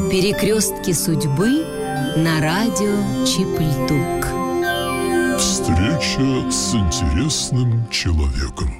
Перекрестки судьбы на радио Чипльдук. Встреча с интересным человеком.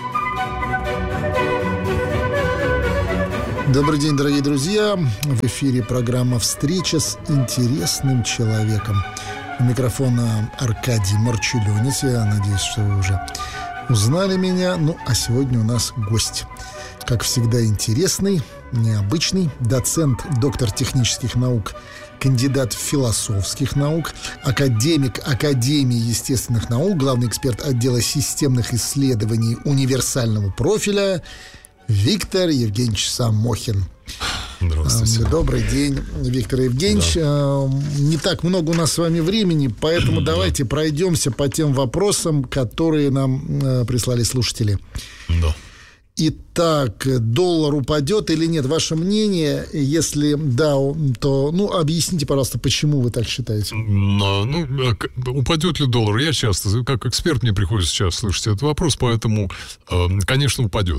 Добрый день, дорогие друзья. В эфире программа «Встреча с интересным человеком». У микрофона Аркадий Марчулёнец. Я надеюсь, что вы уже узнали меня. Ну, а сегодня у нас гость. Как всегда, интересный, необычный, доцент, доктор технических наук, кандидат философских наук, академик Академии естественных наук, главный эксперт отдела системных исследований универсального профиля Виктор Евгеньевич Самохин. Здравствуйте. Добрый день, Виктор Евгеньевич. Да. Не так много у нас с вами времени, поэтому давайте пройдемся по тем вопросам, которые нам прислали слушатели. Да. Итак, доллар упадет или нет? Ваше мнение, если да, то, объясните, пожалуйста, почему вы так считаете? Упадет ли доллар? Я часто, как эксперт, мне приходится сейчас слышать этот вопрос, поэтому, конечно, упадет.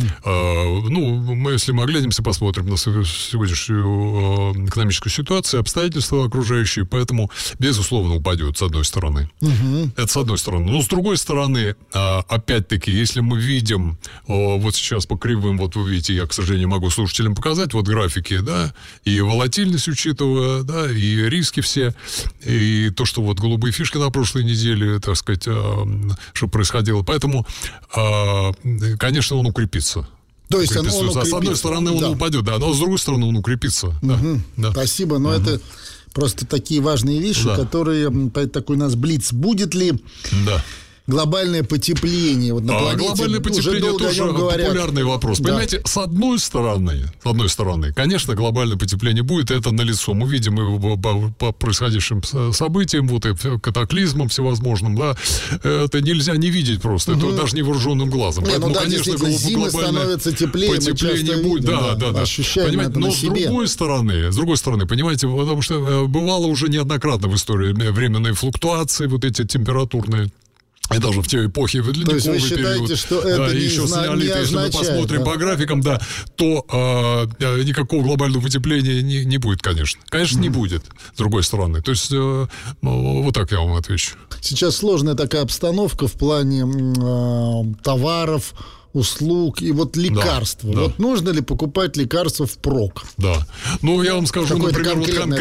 Если мы оглянемся, посмотрим на сегодняшнюю экономическую ситуацию, обстоятельства окружающие, поэтому, безусловно, упадет, с одной стороны. Это с одной стороны. Но с другой стороны, опять-таки, если мы видим... Вот сейчас по кривым, вот вы видите, я, к сожалению, могу слушателям показать, вот графики, да, и волатильность учитывая, да, и риски все, и то, что вот голубые фишки на прошлой неделе, так сказать, что происходило. Поэтому, конечно, он укрепится. То есть он укрепится. С одной стороны, он упадет, да, но с другой стороны, он укрепится. Да. Спасибо, но это просто такие важные вещи, которые, такой у нас блиц. Будет ли... Да. Глобальное потепление вот на планете. Глобальное потепление тоже популярный вопрос. Да. Понимаете, с одной стороны, конечно, глобальное потепление будет, это налицо. Мы видим его по происходящим событиям, вот и катаклизмам всевозможным, да. Это нельзя не видеть просто. Это даже невооруженным глазом. Поэтому, конечно, зимы становятся теплее, потепление будет, да. Ощущаем это но на себе. С другой стороны, понимаете, потому что бывало уже неоднократно в истории временные флуктуации, вот эти температурные. И даже в те эпохи, в ледниковый период. То есть вы считаете, что это еще сняли, если мы посмотрим по графикам, то никакого глобального потепления не будет, конечно. Конечно, не будет, с другой стороны. То есть, вот так я вам отвечу. Сейчас сложная такая обстановка в плане товаров, услуг и вот лекарств. Да. Вот нужно ли покупать лекарства впрок? Да. Я вам скажу, например,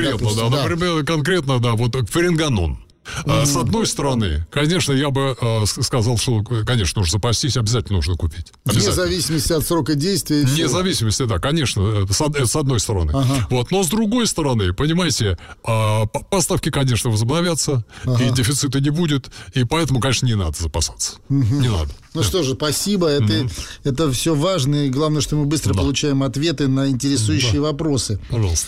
конкретно, вот фаринганон. С одной стороны, конечно, я бы сказал, что, конечно, нужно запастись, обязательно нужно купить. Вне зависимости от срока действия. Вне зависимости, да, конечно, с одной стороны. Вот. Но с другой стороны, понимаете, поставки, конечно, возобновятся, и дефицита не будет, и поэтому, конечно, не надо запасаться. Не надо. Что же, спасибо, это все важно, и главное, что мы быстро получаем ответы на интересующие вопросы. Пожалуйста.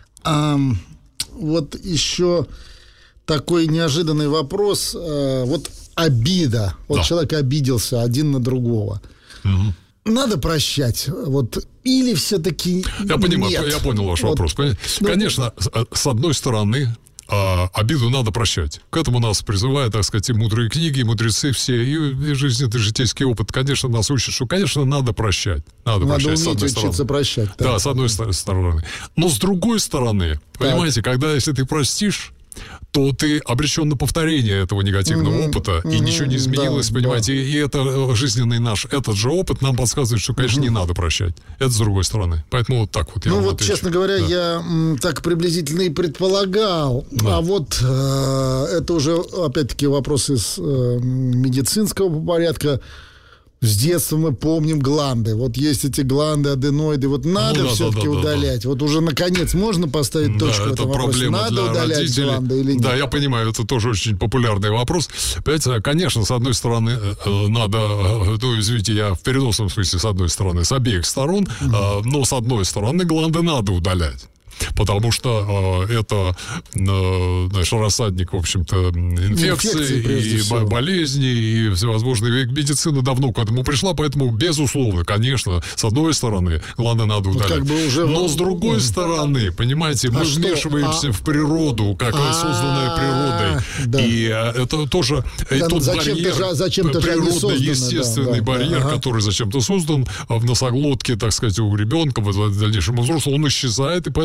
Вот еще... Такой неожиданный вопрос. Вот обида. Вот человек обиделся один на другого. Надо прощать. Вот. Или все-таки я понимаю, нет? Я понял ваш вопрос. Конечно, с одной стороны, обиду надо прощать. К этому нас призывают, так сказать, и мудрые книги, и мудрецы все, и жизненный житейский опыт, конечно, нас учат, что, конечно, надо прощать. Надо прощать, уметь учиться прощать. Да, с одной стороны. Но с другой стороны, понимаете, если ты простишь, то ты обречен на повторение этого негативного опыта, и ничего не изменилось, понимаете, и это жизненный этот же опыт нам подсказывает, что, конечно, не надо прощать. Это с другой стороны. Поэтому вот так вот я вам отвечу. Честно говоря, я так приблизительно и предполагал. А вот это уже, опять-таки, вопросы из медицинского порядка. С детства мы помним гланды. Вот есть эти гланды, аденоиды. Вот надо все-таки удалять. Вот уже, наконец, можно поставить точку в этом вопросе. Надо удалять родителей. Гланды или нет? Да, я понимаю, это тоже очень популярный вопрос. Понимаете, конечно, с одной стороны, надо... извините, я в переносном смысле, с одной стороны, с обеих сторон. Но с одной стороны, гланды надо удалять. Потому что это, рассадник, в общем-то, инфекций и болезней, и всевозможные. Медицина давно к этому пришла, поэтому, безусловно, конечно, с одной стороны, главное, надо удалять. Но с другой стороны, понимаете, мы вмешиваемся в природу, как созданная природой. Да. И это тоже тот барьер, природный, естественный барьер, который зачем-то создан в носоглотке, так сказать, у ребенка, в дальнейшем у взрослого, он исчезает, и поэтому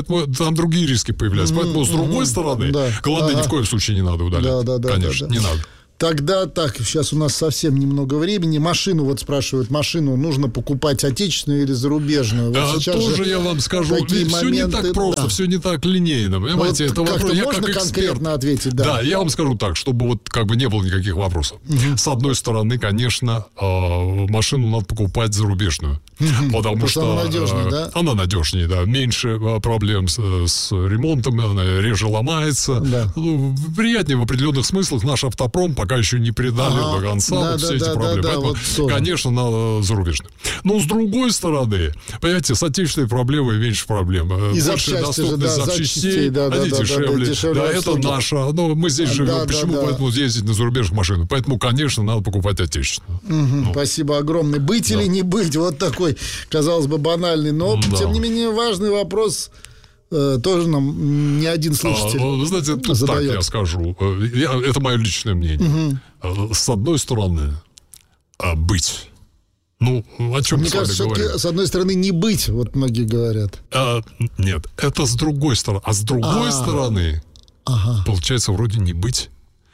там другие риски появляются. Поэтому, с другой стороны, главное, ни в коем случае не надо удалять. Конечно, не надо. Тогда так, сейчас у нас совсем немного времени. Машину, вот спрашивают, машину нужно покупать отечественную или зарубежную? Вот тоже я вам скажу, все не так просто, все не так линейно. Понимаете, вот это вопрос. Я можно как эксперт конкретно ответить, да, я вам скажу так, чтобы вот как бы не было никаких вопросов. С одной стороны, конечно, машину надо покупать зарубежную. Потому что она надежнее, да? Она надежнее, да. Меньше проблем с ремонтом, она реже ломается. Да. Приятнее в определенных смыслах. Наш автопром пока еще не преодолел до конца все эти проблемы. Поэтому, вот конечно, надо зарубежную. Но с другой стороны, понимаете, с отечественной проблемой меньше проблем. И больше доступность запчастей, они дешевле. Да, это наша. Но мы здесь живем. Почему? Поэтому ездить на зарубежных машинах. Поэтому, конечно, надо покупать отечественную. Спасибо огромное. Быть или не быть? Вот такой, казалось бы, банальный, но, тем не менее, важный вопрос. Тоже нам не один слушатель вы знаете, тут задает. Так я скажу. Это мое личное мнение. С одной стороны, быть. Ну, о чем Мне кажется, все-таки, с одной стороны, не быть, вот многие говорят. Нет, это с другой стороны. А с другой стороны, получается, вроде не быть.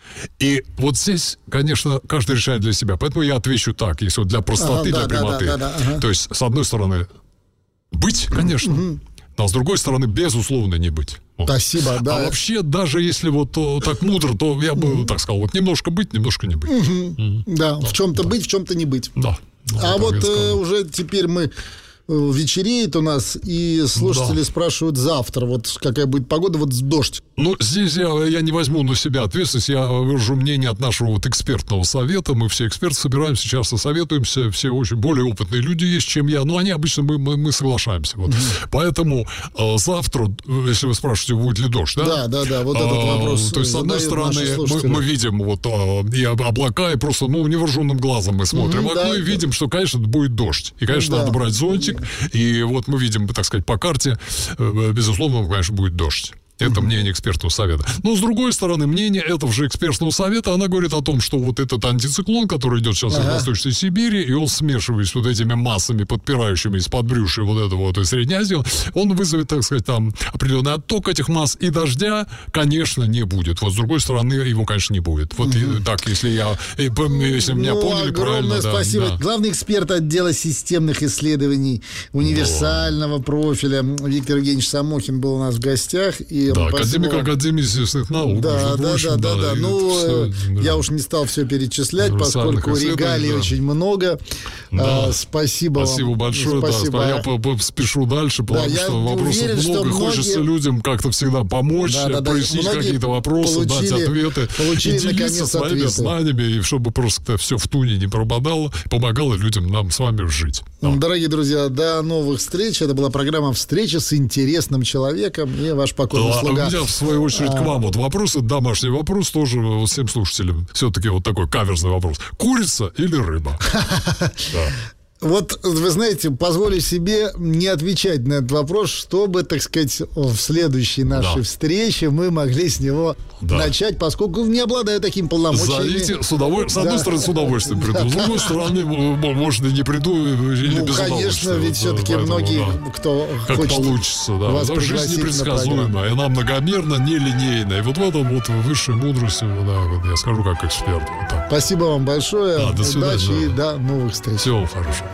И вот здесь, конечно, каждый решает для себя. Поэтому я отвечу так, если вот для простоты, для прямоты. То есть, с одной стороны, быть, конечно. А с другой стороны, безусловно, не быть. Вот. Спасибо, да. А вообще, даже если вот так мудро, то я бы так сказал, вот немножко быть, немножко не быть. Да, в чем-то быть, в чем-то не быть. Да. А вот уже теперь мы... Вечереет у нас, и слушатели спрашивают завтра, вот какая будет погода, вот дождь. Ну, здесь я не возьму на себя ответственность, я выражу мнение от нашего вот экспертного совета. Мы все эксперты собираемся, часто советуемся, все очень более опытные люди есть, чем я, но они обычно, мы соглашаемся. Вот. Поэтому завтра, если вы спрашиваете, будет ли дождь, да? Да, вот этот вопрос. То есть, с одной стороны, мы видим вот и облака, и просто, невооруженным глазом мы смотрим в окно и видим, что, конечно, будет дождь. И, конечно, надо брать зонтик. И вот мы видим, так сказать, по карте, безусловно, конечно, будет дождь. Это мнение экспертного совета. Но, с другой стороны, мнение этого же экспертного совета, она говорит о том, что вот этот антициклон, который идет сейчас из Восточной Сибири, и он, смешиваясь с вот этими массами, подпирающими из подбрюшья вот этого вот из Средней Азии, он вызовет, так сказать, там определенный отток этих масс, и дождя, конечно, не будет. Вот, с другой стороны, его, конечно, не будет. Вот так, если меня поняли правильно. Огромное спасибо. Да. Главный эксперт отдела системных исследований универсального профиля Виктор Евгеньевич Самохин был у нас в гостях. И да, академик Академии естественных наук. Да. Я уж не стал все перечислять, поскольку регалий очень много. Спасибо вам. Спасибо большое. Спасибо. Я спешу дальше, потому что вопросов много. Хочется людям как-то всегда помочь, прояснить какие-то вопросы, дать ответы. Получили, и делиться своими знаниями, и чтобы просто все в туне не пропадало, помогало людям нам с вами жить. Дорогие друзья, до новых встреч. Это была программа «Встреча с интересным человеком». И ваш покорный слуга. У меня, в свою очередь, к вам вот вопросы, домашний вопрос тоже всем слушателям. Все-таки вот такой каверзный вопрос. Курица или рыба? Вот, вы знаете, позволю себе не отвечать на этот вопрос, чтобы, так сказать, в следующей нашей встрече мы могли с него начать, поскольку не обладаю таким полномочиями. Зовите, с одной стороны, с удовольствием приду, с другой стороны, может, и не приду, или без конечно, ведь все-таки многие, кто хочет получится, вас жизнь непредсказуемая, она многомерна, нелинейная. И вот в этом вот высшей мудрости, я скажу как эксперт. Спасибо вам большое. До свидания. Удачи и до новых встреч. Всего хорошего.